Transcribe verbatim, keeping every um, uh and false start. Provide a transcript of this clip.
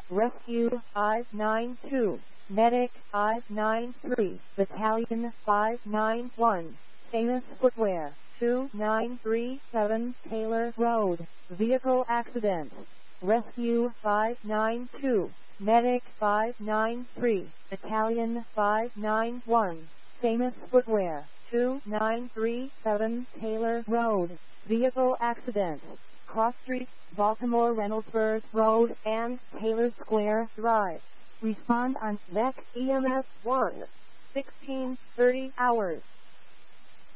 Rescue five nine two, Medic five nine three, Battalion five nine one, Famous Footwear two nine three seven, Taylor Road, Vehicle Accident. Rescue five nine two, Medic five nine three, Battalion five nine one, Famous Footwear two nine three seven, Taylor Road, Vehicle Accident. Cross Street, Baltimore Reynoldsburg Road, and Taylor Square Drive. Respond on V E C E M S one, sixteen thirty hours.